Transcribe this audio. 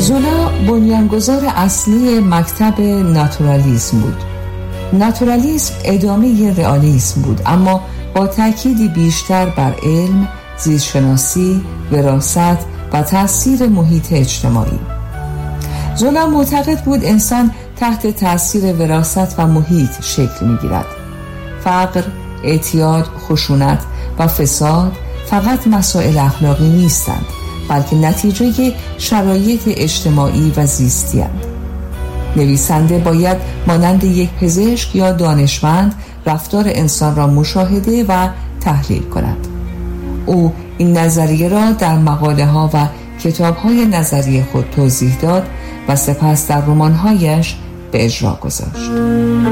زولا بنیانگذار اصلی مکتب ناتورالیسم بود. ناتورالیسم ادامه رئالیسم بود، اما با تأکیدی بیشتر بر علم، زیستشناسی، وراثت و تأثیر محیط اجتماعی. زولا معتقد بود انسان تحت تأثیر وراثت و محیط شکل می‌گیرد. فقر، اعتیاد، خشونت و فساد فقط مسائل اخلاقی نیستند، بلکه نتیجه شرایط اجتماعی و زیستی هستند. نویسنده باید مانند یک پزشک یا دانشمند رفتار انسان را مشاهده و تحلیل کند. او این نظریه را در مقاله ها و کتاب های نظری خود توضیح داد و سپس در رمان‌هایش به اجرا گذاشت.